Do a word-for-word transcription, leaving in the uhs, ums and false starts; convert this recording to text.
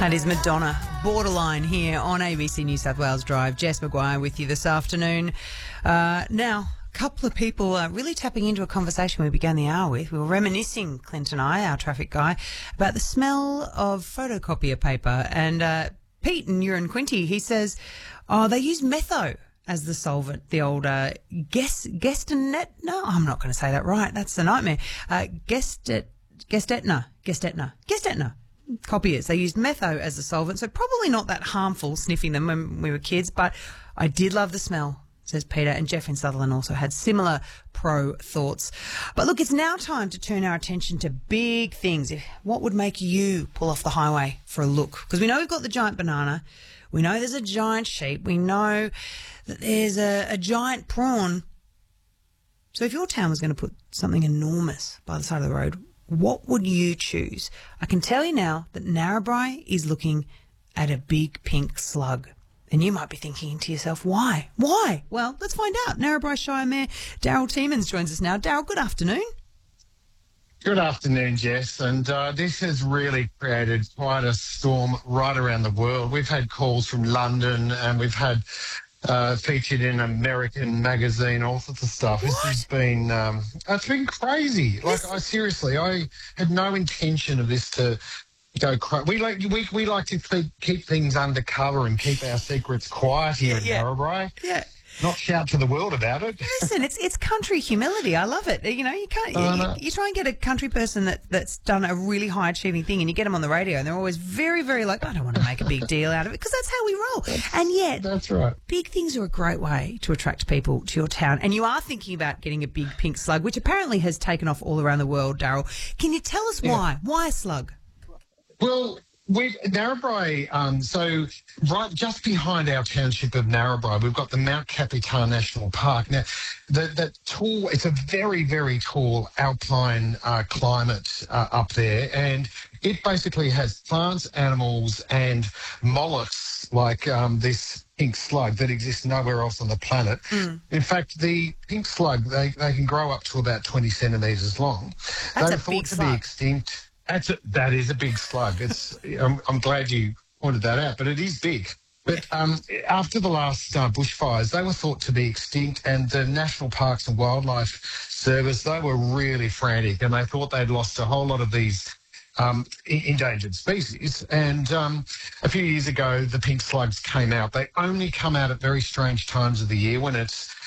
That is Madonna, Borderline, here on A B C New South Wales Drive. Jess Maguire with you this afternoon. Uh, now, a couple of people are really tapping into a conversation we began the hour with. We were reminiscing, Clint and I, our traffic guy, about the smell of photocopier paper. And uh, Pete in Urine Quinty, he says, oh, they use metho as the solvent, the old uh, Ges- Gestanet. No, I'm not going to say that right. That's the nightmare. Uh, Gestet, Gestetna, Gestetna, Gestetna. Copiers. They used metho as a solvent, so probably not that harmful sniffing them when we were kids, but I did love the smell, says Peter, and Jeff in Sutherland also had similar pro thoughts. But look, it's now time to turn our attention to big things. What would make you pull off the highway for a look? Because we know we've got the giant banana, we know there's a giant sheep, we know that there's a, a giant prawn. So if your town was going to put something enormous by the side of the road, what would you choose? I can tell you now that Narrabri is looking at a big pink slug. And you might be thinking to yourself, why? Why? Well, let's find out. Narrabri Shire Mayor Daryl Tiemans joins us now. Daryl, good afternoon. Good afternoon, Jess. And uh, this has really created quite a storm right around the world. We've had calls from London and we've had Uh, featured in American magazine, all sorts of stuff. What? This has been, um, it's been crazy. Like, This- I seriously, I had no intention of this to go crazy. We like, we, we like to keep, keep things undercover and keep our secrets quiet here in Yeah. Narrabri. Yeah. Not shout to the world about it. Listen, it's it's country humility. I love it. You know, you can't. Oh, you, no. you try and get a country person that, that's done a really high achieving thing, and you get them on the radio, and they're always very, very like, I don't want to make a big deal out of it, because that's how we roll. And yet, That's right. big things are a great way to attract people to your town. And you are thinking about getting a big pink slug, which apparently has taken off all around the world, Daryl. Can you tell us Yeah. why? Why a slug? Well, we Narrabri, um, so right just behind our township of Narrabri, we've got the Mount Capitan National Park. Now, the, the tall, it's a very, very tall alpine uh, climate uh, up there, and it basically has plants, animals, and mollusks like um, this pink slug that exists nowhere else on the planet. Mm. In fact, the pink slug, they, they can grow up to about twenty centimetres long. That's They're a thought big to slug. be extinct. That's a, that is a big slug. It's I'm, I'm glad you pointed that out, but it is big. But um, after the last uh, bushfires, they were thought to be extinct, and the National Parks and Wildlife Service, they were really frantic, and they thought they'd lost a whole lot of these um, e- endangered species. And um, a few years ago, the pink slugs came out. They only come out at very strange times of the year when it's